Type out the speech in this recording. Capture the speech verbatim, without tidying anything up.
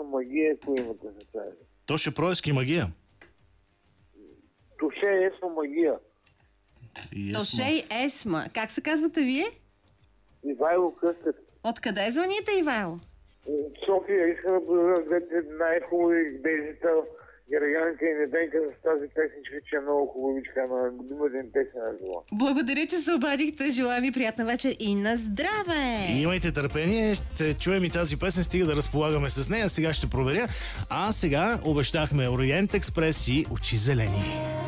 магия, ако имате за тази. Тоше Проевски магия. Тоше Есма магия. Тошей Есма. Как се казвате вие? Ивайло Къстев. Откъде звъните, Ивайло? София, искам да благодаря двете най-хубави бежита, Гераганка и Неденка за тази песничка, че е много хубавичка, на любима ден песен на зла. Благодаря, че се обадихте. Желая ви приятна вечер и на здраве! И имайте търпение, ще чуем и тази песен, стига да разполагаме с нея. Сега ще проверя. А сега обещахме Ориент Експрес и Очи зелени.